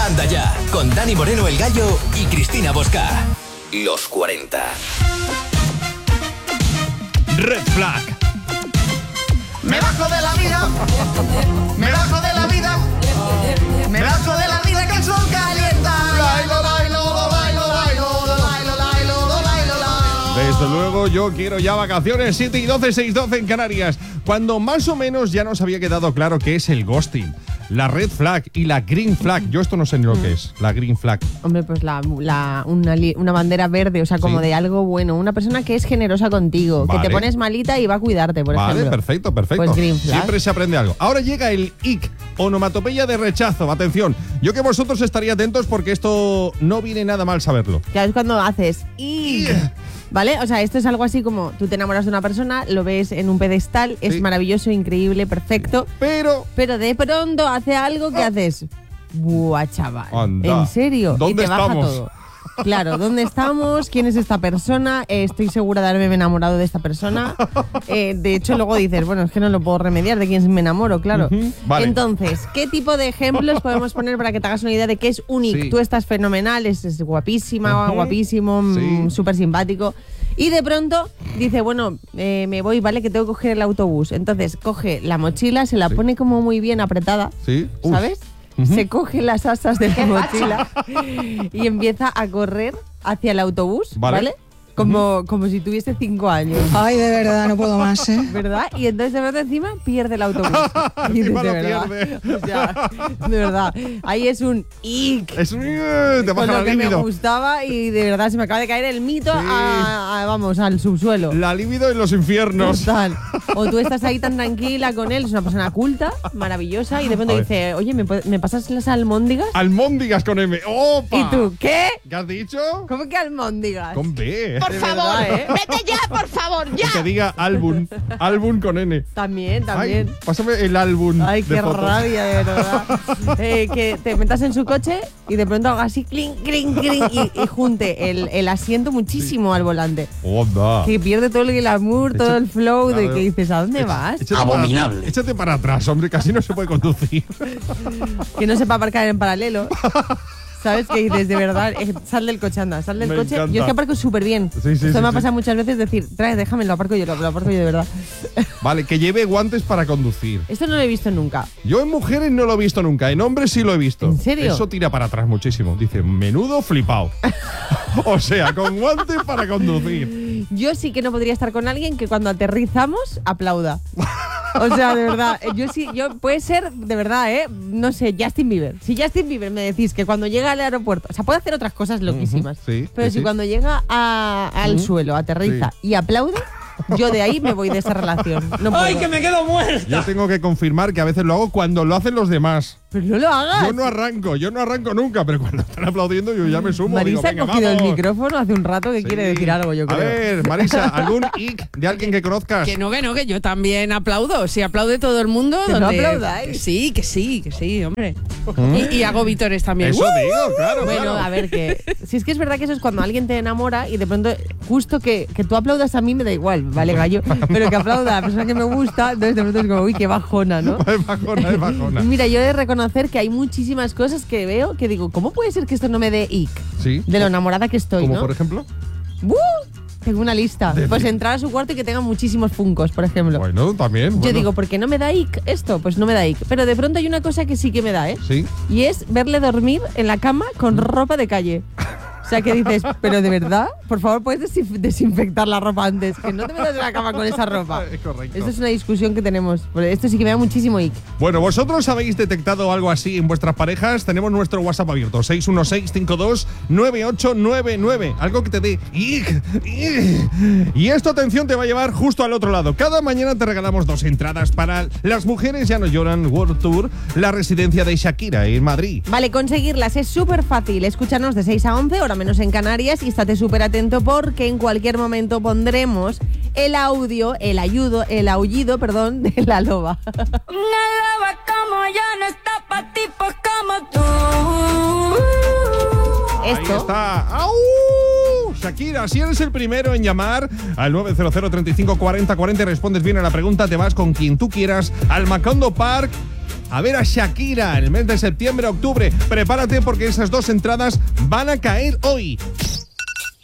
Anda ya, con Dani Moreno el Gallo y Cristina Bosca. Los 40. Red Flag. Me bajo de la vida. Me bajo de la vida. Me bajo de la vida que el sol calienta. Bailo, bailo, bailo, bailo, bailo, bailo, bailo. Desde luego, yo quiero ya vacaciones. 7 y 12, 6:12 en Canarias. Cuando más o menos ya nos había quedado claro qué es el ghosting, la red flag y la green flag. Yo esto no sé ni lo que es, la green flag. Hombre, pues una bandera verde, o sea, como de algo bueno. Una persona que es generosa contigo, que te pones malita y va a cuidarte, por ejemplo. Vale, perfecto. Pues green flag. Siempre se aprende algo. Ahora llega el ick, onomatopeya de rechazo. Atención, yo que vosotros estaría atentos porque esto no viene nada mal saberlo. Ya es cuando haces ick. ¿Vale? O sea, esto es algo así como tú te enamoras de una persona, lo ves en un pedestal, es maravilloso, increíble, perfecto. Pero de pronto hace algo que haces. Buah, chaval. Anda. ¿En serio? ¿Dónde y te baja estamos? todo. Claro, ¿dónde estamos? ¿Quién es esta persona? Estoy segura de haberme enamorado de esta persona. De hecho, luego dices, bueno, es que no lo puedo remediar, de quién me enamoro, claro. Vale. Entonces, ¿qué tipo de ejemplos podemos poner para que te hagas una idea de qué es un ick? Sí. Tú estás fenomenal, es guapísima, guapísimo, súper simpático. Y de pronto dice, bueno, me voy, ¿vale? Que tengo que coger el autobús. Entonces coge la mochila, se la pone como muy bien apretada, ¿sabes? Se coge las asas de la mochila y empieza a correr hacia el autobús, ¿vale? Como si tuviese 5 años. Ay, de verdad, no puedo más, ¿eh? ¿Verdad? Y entonces de verdad encima pierde el autobús. Y dices, Encima lo de verdad. pierde. O sea, de verdad. Ahí es un ick. Es un te Con baja lo la que me libido. gustaba y de verdad se me acaba de caer el mito vamos, al subsuelo. La libido en los infiernos. Total. O tú estás ahí tan tranquila con él, es una persona culta, maravillosa, y de pronto dice, oye, ¿me pasas las almóndigas? Almóndigas con M. ¡Opa! ¿Y tú qué? ¿Qué has dicho? ¿Cómo que almóndigas? Con B. Por favor, verdad, ¿eh? vete ya, por favor, ya. Que diga álbum. Álbum con N. También. Ay, pásame el álbum. Ay, de qué fotos. rabia, de verdad. Que te metas en su coche y de pronto haga así, clink, clink, clink, y junte el asiento muchísimo al volante. Onda. Que pierde todo el glamour, todo el flow de que dices, ¿a dónde vas? Abominable. Échate para atrás, hombre, casi no se puede conducir. Que no sepa aparcar en paralelo. ¿Sabes? Que dices, de verdad, sal del coche, anda, sal del Me coche. encanta. Yo es que aparco súper bien. Sí, Esto me ha pasado muchas veces, decir, trae, déjame, lo aparco yo de verdad. Vale, que lleve guantes para conducir. Esto no lo he visto nunca. Yo en mujeres no lo he visto nunca, en hombres sí lo he visto. ¿En serio? Eso tira para atrás muchísimo. Dice, menudo flipao. O sea, con guantes para conducir. Yo sí que no podría estar con alguien que cuando aterrizamos aplauda. O sea, de verdad, yo puede ser, de verdad, no sé, Justin Bieber. Si Justin Bieber me decís que cuando llega al aeropuerto, o sea, puede hacer otras cosas loquísimas, sí, pero sí, si sí. cuando llega al suelo, aterriza y aplaude, yo de ahí me voy de esa relación. No puedo. ¡Ay, que me quedo muerta! Yo tengo que confirmar que a veces lo hago cuando lo hacen los demás. Pero no lo hagas. Yo no arranco nunca, pero cuando están aplaudiendo yo ya me sumo. Marisa digo, ha venga, cogido vamos. el micrófono hace un rato que quiere decir algo, yo creo. A ver, Marisa, ¿algún ick de alguien que conozcas? Que no, que yo también aplaudo. Si aplaude todo el mundo. Que no aplaudáis. Que sí, hombre. Y hago vítores también. Eso digo, claro. Bueno, claro. a ver, que si es que es verdad que eso es cuando alguien te enamora y de pronto justo que tú aplaudas a mí me da igual, vale, gallo, pero que aplauda a la persona que me gusta, entonces de pronto es como, uy, qué bajona, ¿no? Es bajona. Mira, yo he de reconocer que hay muchísimas cosas que veo que digo, ¿cómo puede ser que esto no me dé ick? Sí. De lo enamorada que estoy, Como ¿no? por ejemplo. Tengo una lista. Pues entrar a su cuarto y que tenga muchísimos funcos, por ejemplo. Bueno, también. Yo bueno. digo, ¿por qué no me da ick esto? Pues no me da ick. Pero de pronto hay una cosa que sí que me da, ¿eh? Sí. Y es verle dormir en la cama con ropa de calle. O sea, que dices, pero de verdad, por favor, puedes desinfectar la ropa antes, que no te metas en la cama con esa ropa. Es correcto. Esto es una discusión que tenemos. Esto sí que me da muchísimo ick. Bueno, ¿vosotros habéis detectado algo así en vuestras parejas? Tenemos nuestro WhatsApp abierto, 616-52-9899. Algo que te dé ick. Y esto, atención, te va a llevar justo al otro lado. Cada mañana te regalamos 2 entradas para Las Mujeres Ya No Lloran World Tour, la residencia de Shakira en Madrid. Vale, conseguirlas es súper fácil. Escúchanos de 6 a 11, hora menos en Canarias, y estate súper atento porque en cualquier momento pondremos el aullido, de la loba. Una loba como yo no está pa' tipos como tú. Ahí está. ¡Au! Shakira, si eres el primero en llamar al 900 35 40 40 y respondes bien a la pregunta, te vas con quien tú quieras al Macondo Park a ver a Shakira en el mes de septiembre-octubre. Prepárate porque esas 2 entradas van a caer hoy.